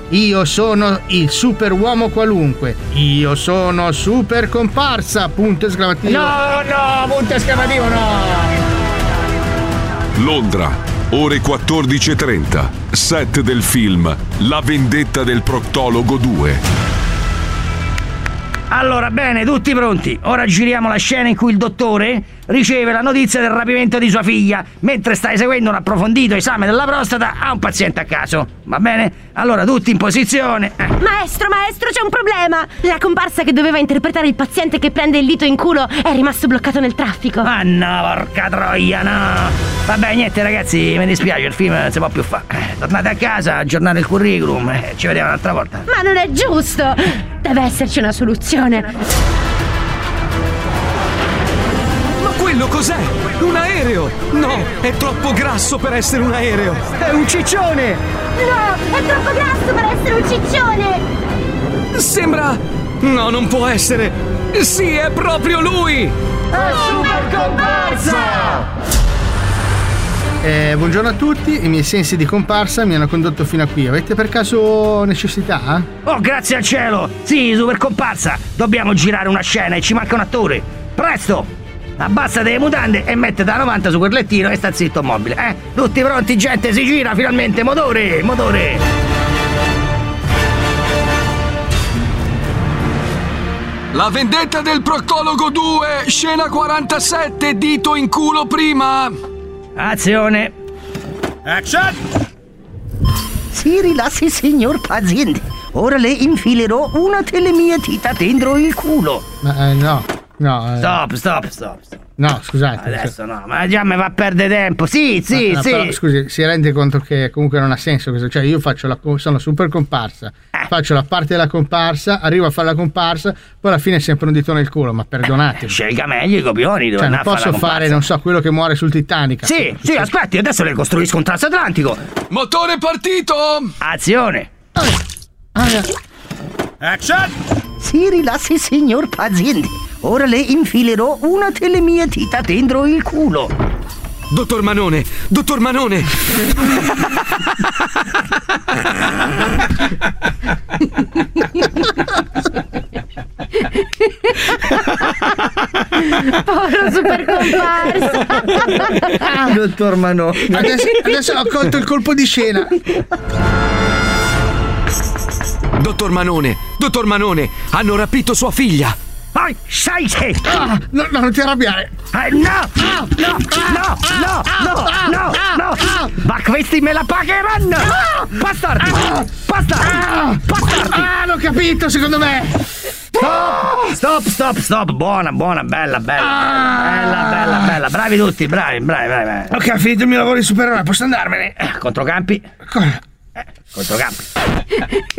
Io sono il super uomo qualunque. Io sono super comparsa, punto esclamativo. No, punto esclamativo no. Londra, ore 14:30. Set del film La vendetta del proctologo 2. Allora, bene, tutti pronti. Ora giriamo la scena in cui il dottore riceve la notizia del rapimento di sua figlia mentre sta eseguendo un approfondito esame della prostata a un paziente a caso. Va bene? Allora, tutti in posizione. Maestro, c'è un problema. La comparsa che doveva interpretare il paziente che prende il dito in culo è rimasto bloccato nel traffico. Ah no, porca troia, no. Vabbè, niente ragazzi, mi dispiace, il film non si può più fare. Tornate a casa, aggiornate il curriculum, ci vediamo un'altra volta. Ma non è giusto. Deve esserci una soluzione. Ma quello cos'è? Un aereo? No, è troppo grasso per essere un aereo. È un ciccione. No, è troppo grasso per essere un ciccione. Sembra... No, non può essere. Sì, è proprio lui. È super comparsa. Buongiorno a tutti, i miei sensi di comparsa mi hanno condotto fino a qui. Avete per caso necessità? Oh, grazie al cielo! Sì, super comparsa! Dobbiamo girare una scena e ci manca un attore! Presto! Abbassate le mutande e mettete a 90 su quel lettino e sta zitto mobile, Tutti pronti, gente? Si gira finalmente! Motore! La vendetta del proctologo 2, scena 47, dito in culo prima. Azione! Action! Si rilassi, signor paziente. Ora le infilerò una delle mie dita dentro il culo. Ma no. Stop. No, scusate. Adesso no, ma già mi va a perdere tempo. Sì. Però, scusi, si rende conto che comunque non ha senso questo? Cioè io sono super comparsa, faccio la parte della comparsa, arrivo a fare la comparsa, poi alla fine è sempre un dito nel culo, ma perdonatemi. Scelga meglio i copioni dove cioè non posso fare, non so, quello che muore sul Titanic. Sì, aspetti, adesso le costruisco un transatlantico. Motore partito! Azione! Action! Si rilassi, signor paziente. Ora le infilerò una delle mie dita dentro il culo. Dottor Manone! Povero super comparsa. Dottor Manone. Adesso ho colto il colpo di scena. Dottor Manone, hanno rapito sua figlia. Sai che... No, non ti arrabbiare. No! Ma questi me la pagheranno! Bastardi! L'ho capito, secondo me. Stop! Buona, bella. Bella. Bravi tutti, bravi. Ok, finito il mio lavoro di supereroe, posso andarmene? Controcampi. Cosa? Controcampi.